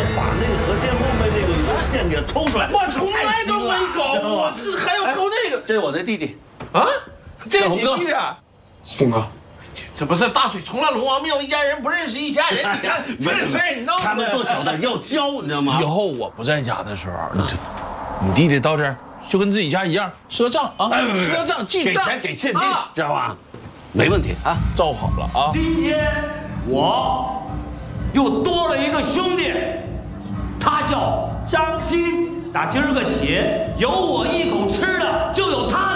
把那个河线后面那个线给抽出来。 我从来都没搞过，这还要抽那个。 这是我的弟弟， 啊，这是红哥你弟弟啊？ 红哥， 这不是大水冲了龙王庙，一家人不认识一家人。你看这事儿你弄的。 他们做小的要教，你知道吗？ 以后我不在家的时候，你弟弟到这儿就跟自己家一样，赊账啊，赊账记账， 给钱给现金，知道吧？没问题啊， 照好了啊。 今天我又多了一个兄弟，他叫张鑫。打今儿个起，有我一口吃的，就有他